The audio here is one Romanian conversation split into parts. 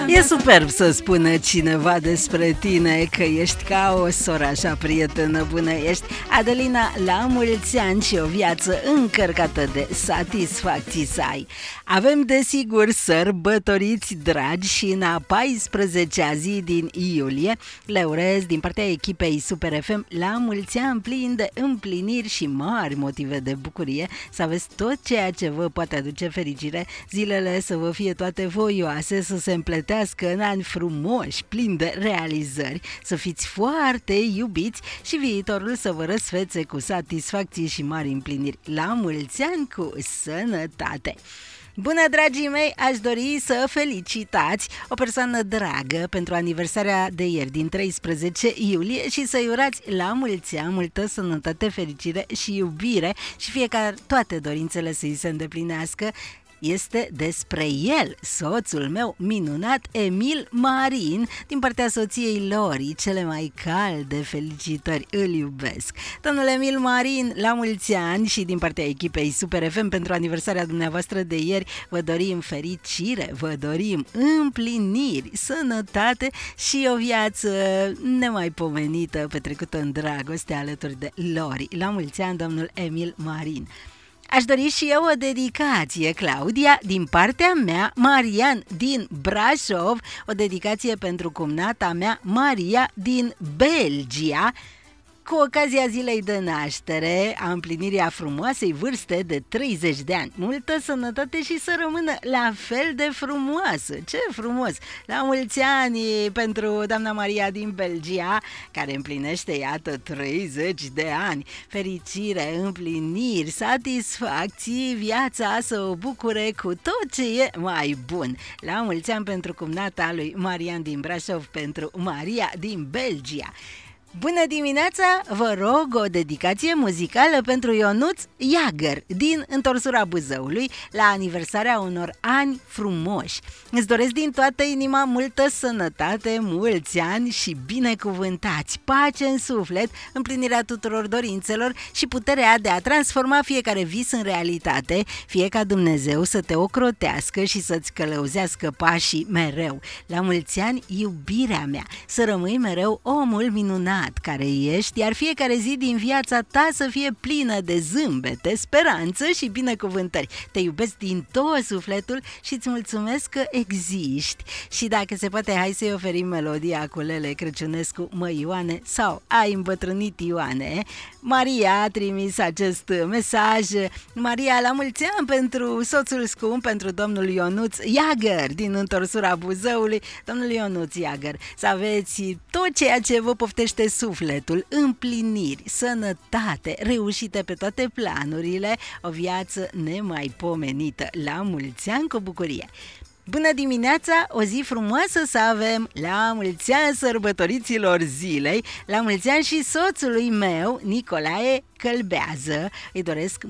E superb să spună cineva despre tine că ești ca o soră, așa, prietenă bună ești. Adelina, la mulți ani și o viață încărcată de satisfacții să ai. Avem desigur sărbătoriți dragi și în a 14-a zi din iulie le urez din partea echipei Super FM la mulți ani plini de împliniri și mari motive de bucurie, să aveți tot ceea ce vă poate aduce fericire, zilele să vă fie toate voioase, să se împletească în ani frumoși, plini de realizări, să fiți foarte iubiți și viitorul să vă răsfețe cu satisfacții și mari împliniri. La mulți ani cu sănătate! Bună, dragii mei, aș dori să felicitați o persoană dragă pentru aniversarea de ieri, din 13 iulie, și să-i urați la mulți ani multă sănătate, fericire și iubire și fie ca toate dorințele să-i se îndeplinească. Este despre el, soțul meu minunat, Emil Marin, din partea soției Lori, cele mai calde felicitări, îl iubesc. Domnul Emil Marin, la mulți ani și din partea echipei Super FM pentru aniversarea dumneavoastră de ieri, vă dorim fericire, vă dorim împliniri, sănătate și o viață nemaipomenită petrecută în dragoste alături de Lori. La mulți ani, domnul Emil Marin. Aș dori și eu o dedicație, Claudia, din partea mea, Marian din Brașov, o dedicație pentru cumnata mea, Maria din Belgia, cu ocazia zilei de naștere, a împlinirii a frumoasei vârste de 30 de ani. Multă sănătate și să rămână la fel de frumoasă. Ce frumos! La mulți ani pentru doamna Maria din Belgia, care împlinește, iată, 30 de ani. Fericire, împliniri, satisfacții, viața să o bucure cu tot ce e mai bun. La mulți ani pentru cumnata lui Marian din Brașov, pentru Maria din Belgia. Bună dimineața, vă rog o dedicație muzicală pentru Ionuț Iagăr din întorsura Buzăului la aniversarea unor ani frumoși. Îți doresc din toată inima multă sănătate, mulți ani și binecuvântați, pace în suflet, împlinirea tuturor dorințelor și puterea de a transforma fiecare vis în realitate, fie ca Dumnezeu să te ocrotească și să-ți călăuzească pașii mereu. La mulți ani, iubirea mea, să rămâi mereu omul minunat care ești, iar fiecare zi din viața ta să fie plină de zâmbete, speranță și binecuvântări. Te iubesc din tot sufletul și îți mulțumesc că existi. Și dacă se poate, hai să-i oferim melodia cu Lele Crăciunescu, Măi Ioane, sau Ai îmbătrânit Ioane. Maria a trimis acest mesaj. Maria, la mulți ani pentru soțul scump, pentru domnul Ionuț Iagăr din întorsura Buzăului. Domnul Ionuț Iagăr, să aveți tot ceea ce vă poftește sufletul, împliniri, sănătate, reușite pe toate planurile, o viață nemaipomenită. La mulți ani cu bucurie! Bună dimineața, o zi frumoasă să avem, la mulți ani sărbătoriților zilei, la mulți ani și soțului meu, Nicolae Călbează. Îi doresc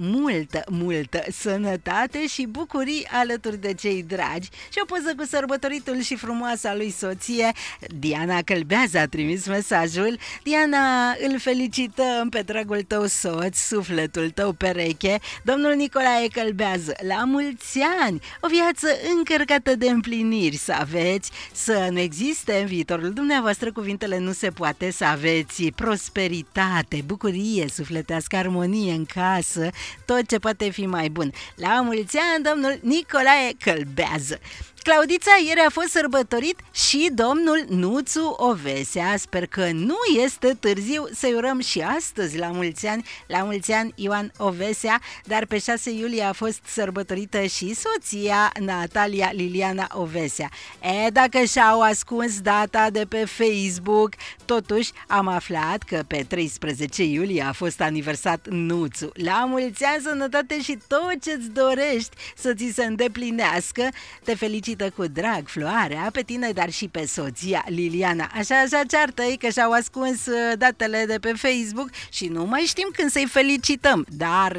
multă sănătate și bucurii alături de cei dragi și o poză cu sărbătoritul și frumoasa lui soție. Diana Călbează a trimis mesajul. Diana, îl felicităm pe dragul tău soț, sufletul tău pereche, domnul Nicolae Călbează, la mulți ani, o viață încărcată de împliniri să aveți, să nu existe în viitorul dumneavoastră, cuvintele nu se poate, să aveți prosperitate, bucurie sufletească, armonie în casă, tot ce poate fi mai bun. La mulți ani, domnul Nicolae Călbează. Claudița, ieri a fost sărbătorit și domnul Nuțu Ovesea. Sper că nu este târziu să-i urăm și astăzi la mulți ani. La mulți ani, Ioan Ovesea, dar pe 6 iulie a fost sărbătorită și soția Natalia Liliana Ovesea. Dacă și-au ascuns data de pe Facebook, totuși am aflat că pe 13 iulie a fost aniversat Nuțu. La mulți ani, sănătate și tot ce-ți dorești să ți se îndeplinească. Te felicită cu drag Floarea, pe tine, dar și pe soția Liliana. Așa ceartă-i că și-au ascuns datele de pe Facebook și nu mai știm când să-i felicităm, dar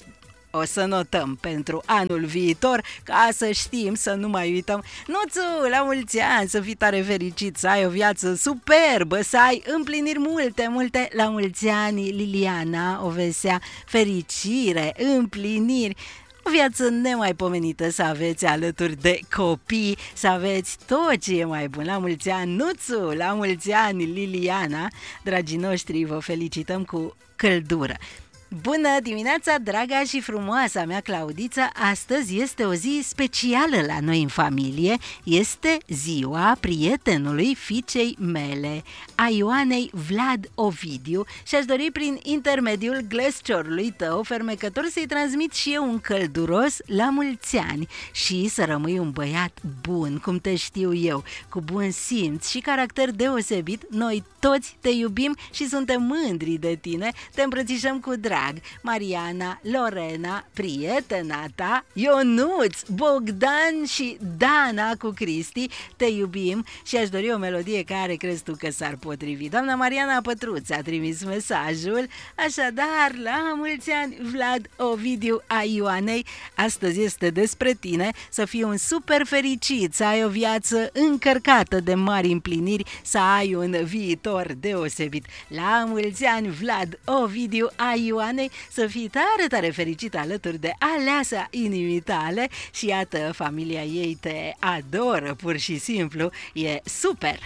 o să notăm pentru anul viitor ca să știm, să nu mai uităm. Nuțu, la mulți ani, să fii tare fericit, să ai o viață superbă, să ai împliniri multe, la mulți ani, Liliana Ovesea, fericire, împliniri, o viață nemaipomenită, să aveți alături de copii, să aveți tot ce e mai bun. La mulți ani, Nuțu, la mulți ani, Liliana, dragii noștri, vă felicităm cu căldură. Bună dimineața, draga și frumoasa mea Claudița! Astăzi este o zi specială la noi în familie. Este ziua prietenului fiicei mele, a Ioanei Vlad Ovidiu, și aș dori prin intermediul glăsciorului tău fermecător să-i transmit și eu un călduros la mulți ani și să rămâi un băiat bun, cum te știu eu, cu bun simț și caracter deosebit. Noi toți te iubim și suntem mândri de tine. Te îmbrățișăm cu drag. Mariana, Lorena, prietena ta, Ionuț, Bogdan și Dana cu Cristi, te iubim și aș dori o melodie care crezi tu că s-ar potrivi. Doamna Mariana Pătruț a trimis mesajul, așadar, la mulți ani, Vlad Ovidiu a Ioanei, astăzi este despre tine, să fii un super fericit, să ai o viață încărcată de mari împliniri, să ai un viitor deosebit. La mulți ani, Vlad Ovidiu a Ioanei, să fii tare, tare fericit alături de aleasa inimii tale și iată, familia ei te adoră pur și simplu, e super!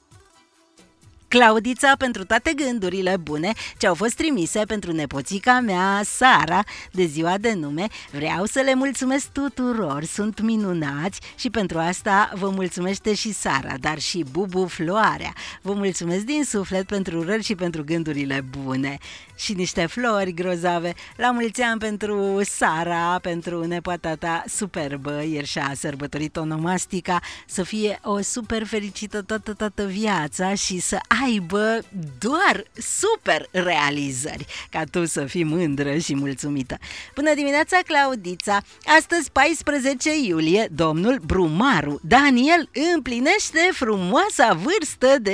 Claudița, pentru toate gândurile bune ce au fost trimise pentru nepoțica mea, Sara, de ziua de nume, vreau să le mulțumesc tuturor, sunt minunați și pentru asta vă mulțumește și Sara, dar și Bubu Floarea. Vă mulțumesc din suflet pentru urări și pentru gândurile bune. Și niște flori grozave. La mulți ani pentru Sara, pentru nepoata ta superbă, ieri și-a sărbătorit onomastica, să fie o super fericită toată viața și să aibă doar super realizări, ca tu să fii mândră și mulțumită. Bună dimineața, Claudița! Astăzi, 14 iulie, domnul Brumaru Daniel împlinește frumoasa vârstă de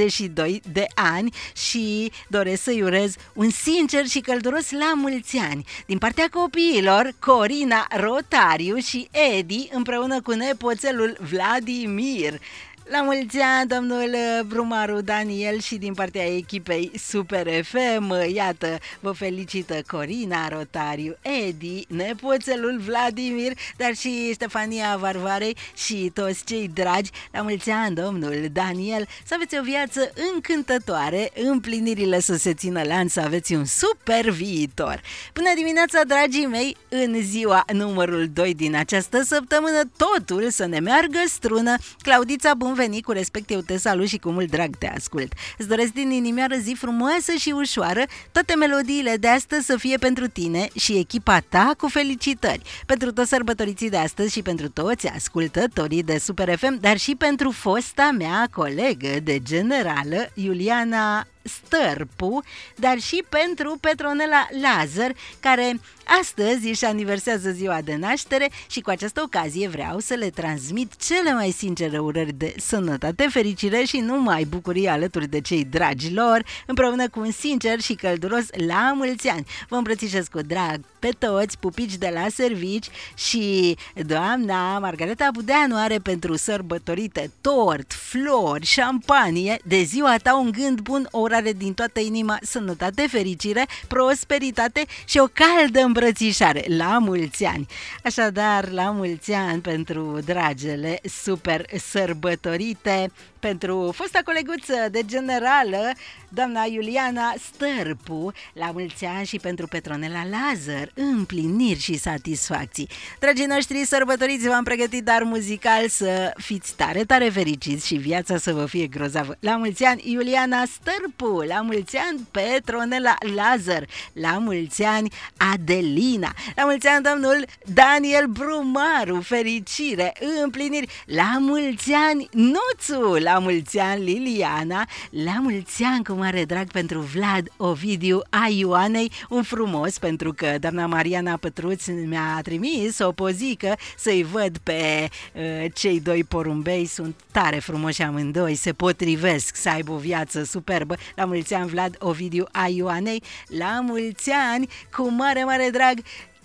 62 de ani și doresc să-i urez un sincer și călduros la mulți ani din partea copiilor Corina Rotariu și Edi împreună cu nepoțelul Vladimir. La mulți ani, domnul Brumaru Daniel, și din partea echipei Super FM, iată, vă felicită Corina Rotariu, Edi, nepoțelul Vladimir, dar și Ștefania Varvarei și toți cei dragi. La mulți ani, domnul Daniel, să aveți o viață încântătoare, împlinirile să se țină la an, să aveți un super viitor. Bună dimineața, dragii mei, în ziua numărul 2 din această săptămână, totul să ne meargă strună. Claudița, bun venit, cu respect, eu te salut și cu mult drag te ascult. Îți doresc din inimioară zi frumoasă și ușoară, toate melodiile de astăzi să fie pentru tine și echipa ta cu felicitări. Pentru toți sărbătoriții de astăzi și pentru toți ascultătorii de Super FM, dar și pentru fosta mea colegă de generală, Iuliana Stărpu, dar și pentru Petronela Lazar, care astăzi își aniversează ziua de naștere și cu această ocazie vreau să le transmit cele mai sincere urări de sănătate, fericire și numai bucurie alături de cei dragi lor, împreună cu un sincer și călduros la mulți ani. Vă îmbrățișez cu drag pe toți, pupici de la servici și doamna Margareta Budeanu are pentru sărbătorite tort, flori, șampanie, de ziua ta un gând bun, o urare din toată inima, sănătate, fericire, prosperitate și o caldă îmbrățișare. La mulți ani! Așadar, la mulți ani pentru dragele super sărbătorite, pentru fosta coleguță de generală, doamna Iuliana Stărpu, la mulți ani, și pentru Petronela Lazar, împliniri și satisfacții. Dragii noștri sărbătoriți, v-am pregătit dar muzical să fiți tare, tare fericiți și viața să vă fie grozavă. La mulți ani, Iuliana Stărpu, la mulți ani, Petronela Lazar, la mulți ani, Adelina, la mulți ani, domnul Daniel Brumaru, fericire, împliniri, la mulți ani, Nuțu, la mulți ani, Liliana, la mulți ani cu mare drag pentru Vlad Ovidiu a Ioanei, un frumos, pentru că doamna Mariana Pătruț mi-a trimis o pozică să-i văd pe cei doi porumbei, sunt tare frumoși amândoi, se potrivesc să aibă o viață superbă. La mulți ani, Vlad Ovidiu a Ioanei, la mulți ani cu mare, mare drag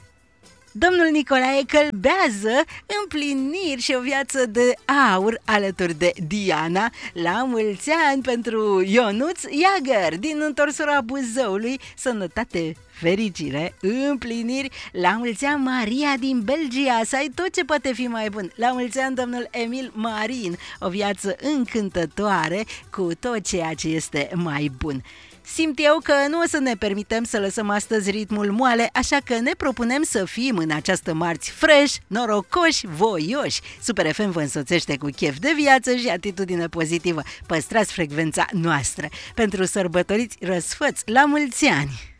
domnul Nicolae Călbează, împliniri și o viață de aur alături de Diana. La mulți ani pentru Ionuț Iagăr din întorsura Buzăului, sănătate, fericire, împliniri. La mulți ani, Maria din Belgia, să ai tot ce poate fi mai bun. La mulți ani, domnul Emil Marin, o viață încântătoare cu tot ceea ce este mai bun. Simt eu că nu o să ne permitem să lăsăm astăzi ritmul moale, așa că ne propunem să fim în această marți fresh, norocoși, voioși. Super FM vă însoțește cu chef de viață și atitudine pozitivă. Păstrați frecvența noastră. Pentru sărbătoriți, răsfăți, la mulți ani!